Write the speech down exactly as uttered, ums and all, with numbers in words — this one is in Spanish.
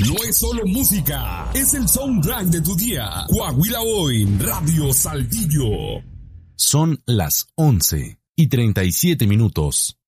no es solo música, es el soundtrack de tu día. Coahuila Hoy, Radio Saltillo. Son las once y treinta y siete minutos.